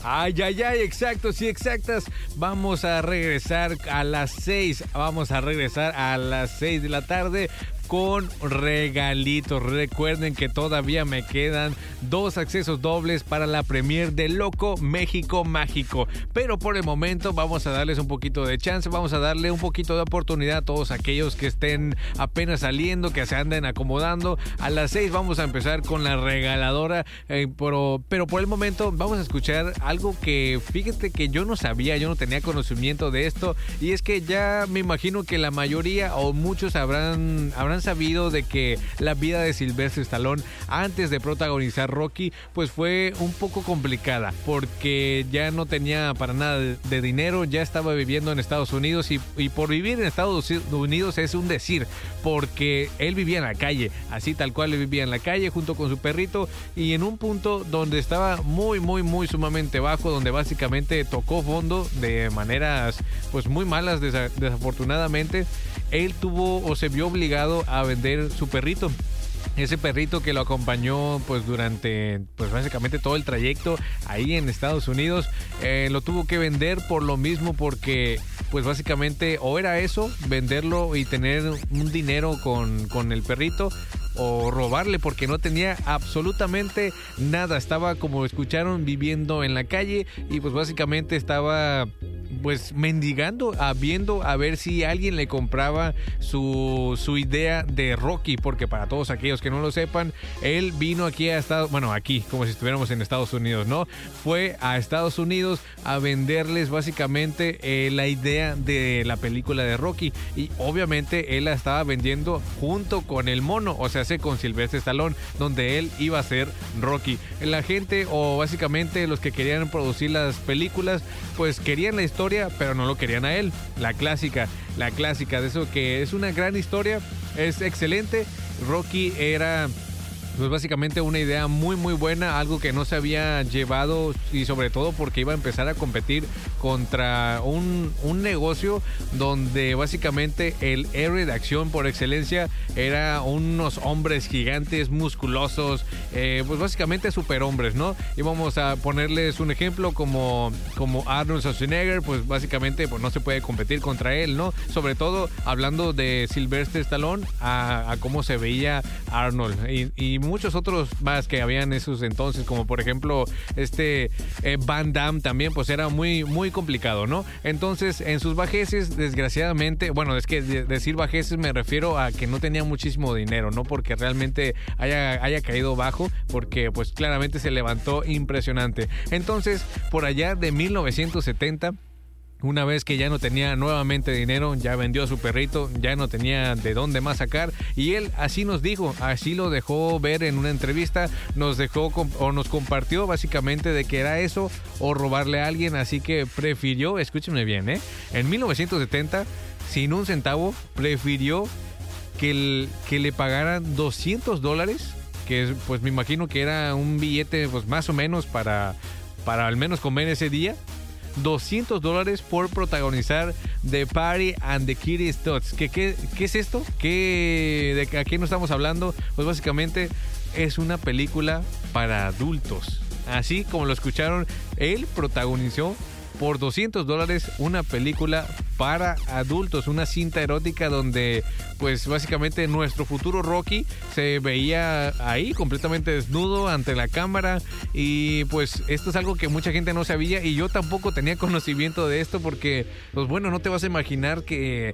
Ay, ay, ay, exactos y exactas. Vamos a regresar a las 6. Vamos a regresar a las 6 de la tarde con regalitos. Recuerden que todavía me quedan 2 accesos dobles para la premier de Loco México Mágico. Pero por el momento vamos a darles un poquito de chance, vamos a darle un poquito de oportunidad a todos aquellos que estén apenas saliendo, que se anden acomodando. A las 6 vamos a empezar con la regaladora, pero por el momento vamos a escuchar algo que fíjate que yo no sabía, yo no tenía conocimiento de esto, y es que ya me imagino que la mayoría o muchos habrán sabido de que la vida de Sylvester Stallone antes de protagonizar Rocky pues fue un poco complicada, porque ya no tenía para nada de dinero, ya estaba viviendo en Estados Unidos y por vivir en Estados Unidos es un decir, porque él vivía en la calle, así tal cual, él vivía en la calle junto con su perrito y en un punto donde estaba muy sumamente bajo, donde básicamente tocó fondo de maneras pues muy malas, desafortunadamente. Él tuvo o se vio obligado a vender su perrito. Ese perrito que lo acompañó pues durante pues básicamente todo el trayecto ahí en Estados Unidos, lo tuvo que vender por lo mismo, porque pues básicamente o era eso, venderlo y tener un dinero con el perrito, o robarle, porque no tenía absolutamente nada. Estaba, como escucharon, viviendo en la calle y pues básicamente estaba pues mendigando, viendo a ver si alguien le compraba su idea de Rocky, porque para todos aquellos que no lo sepan, él vino aquí a aquí como si estuviéramos en Estados Unidos, ¿no? Fue a Estados Unidos a venderles básicamente la idea de la película de Rocky, y obviamente él la estaba vendiendo junto con el mono, o sea, con Sylvester Stallone, donde él iba a ser Rocky. La gente, o básicamente los que querían producir las películas, pues querían la historia, pero no lo querían a él. La clásica de eso, que es una gran historia, es excelente. Rocky era pues básicamente una idea muy buena, algo que no se había llevado, y sobre todo porque iba a empezar a competir contra un negocio donde básicamente el héroe de acción por excelencia era unos hombres gigantes, musculosos, pues básicamente superhombres, ¿no? Y vamos a ponerles un ejemplo como Arnold Schwarzenegger, pues básicamente pues no se puede competir contra él, ¿no? Sobre todo hablando de Sylvester Stallone, a cómo se veía Arnold y muchos otros más que habían esos entonces, como por ejemplo Van Damme también, pues era muy complicado, ¿no? Entonces en sus bajeces, desgraciadamente, bueno, es que decir bajeces me refiero a que no tenía muchísimo dinero, no porque realmente haya caído bajo, porque pues claramente se levantó impresionante. Entonces por allá de 1970, una vez que ya no tenía nuevamente dinero, ya vendió a su perrito, ya no tenía de dónde más sacar, y él así nos dijo, así lo dejó ver en una entrevista, nos compartió básicamente de que era eso o robarle a alguien, así que prefirió, escúchenme bien, en 1970, sin un centavo, prefirió que le pagaran $200, que pues me imagino que era un billete pues más o menos para al menos comer ese día. $200 por protagonizar The Party and the Kitty Tots. ¿Qué es esto? ¿A qué nos estamos hablando? Pues básicamente es una película para adultos. Así como lo escucharon, él protagonizó por $200 una película para adultos, una cinta erótica donde pues básicamente nuestro futuro Rocky se veía ahí completamente desnudo ante la cámara, y pues esto es algo que mucha gente no sabía, y yo tampoco tenía conocimiento de esto, porque pues bueno, no te vas a imaginar que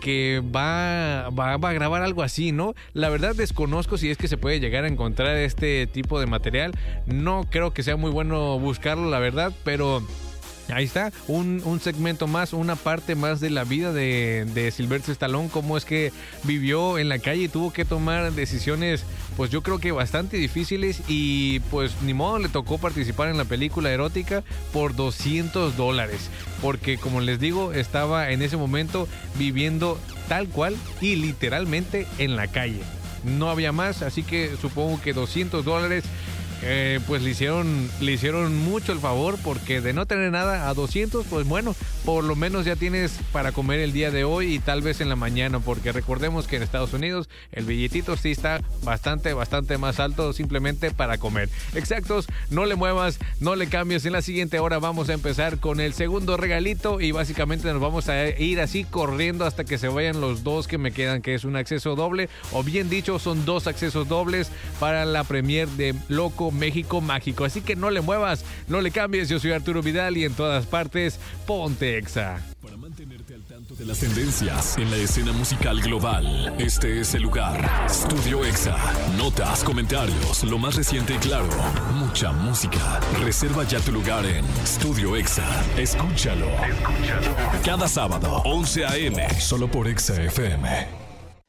va a grabar algo así, ¿no? La verdad desconozco si es que se puede llegar a encontrar este tipo de material, no creo que sea muy bueno buscarlo, la verdad, pero ahí está, un segmento más, una parte más de la vida de Sylvester Stallone, cómo es que vivió en la calle y tuvo que tomar decisiones, pues yo creo que bastante difíciles, y pues ni modo, le tocó participar en la película erótica por $200, porque como les digo, estaba en ese momento viviendo tal cual y literalmente en la calle. No había más, así que supongo que $200 pues le hicieron mucho el favor, porque de no tener nada a 200, pues bueno, por lo menos ya tienes para comer el día de hoy y tal vez en la mañana, porque recordemos que en Estados Unidos el billetito sí está bastante más alto simplemente para comer. Exactos, no le muevas, no le cambies. En la siguiente hora vamos a empezar con el segundo regalito y básicamente nos vamos a ir así corriendo hasta que se vayan los dos que me quedan, que es un acceso doble, o bien dicho, son 2 accesos dobles para la premier de Loco México Mágico. Así que no le muevas, no le cambies. Yo soy Arturo Vidal y en todas partes, ponte Exa. Para mantenerte al tanto de las tendencias en la escena musical global, este es el lugar. Estudio Exa. Notas, comentarios, lo más reciente y claro. Mucha música. Reserva ya tu lugar en Estudio Exa. Escúchalo. Cada sábado, 11 a.m. Solo por Exa FM.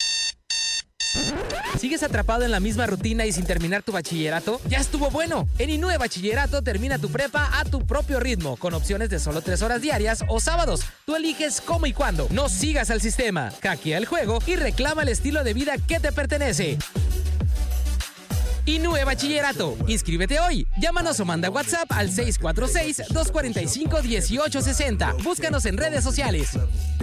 ¿Sigues atrapado en la misma rutina y sin terminar tu bachillerato? ¡Ya estuvo bueno! En Inúe Bachillerato termina tu prepa a tu propio ritmo, con opciones de solo 3 horas diarias o sábados. Tú eliges cómo y cuándo. No sigas al sistema, hackea el juego y reclama el estilo de vida que te pertenece. Inúe Bachillerato. Inscríbete hoy. Llámanos o manda WhatsApp al 646-245-1860. Búscanos en redes sociales.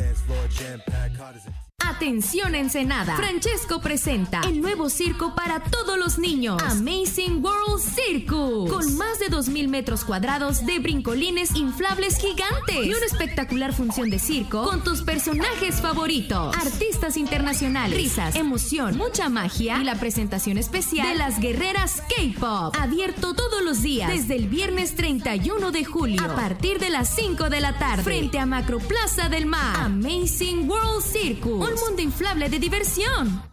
Atención Ensenada, Francesco presenta el nuevo circo para todos los niños, Amazing World Circus, con más de 2,000 metros cuadrados de brincolines inflables gigantes y una espectacular función de circo con tus personajes favoritos, artistas internacionales, risas, emoción, mucha magia y la presentación especial de las guerreras K-Pop, abierto todos los días desde el viernes 31 de julio a partir de las 5 de la tarde frente a Macroplaza del Mar. Amazing World Circus, un mundo inflable de diversión.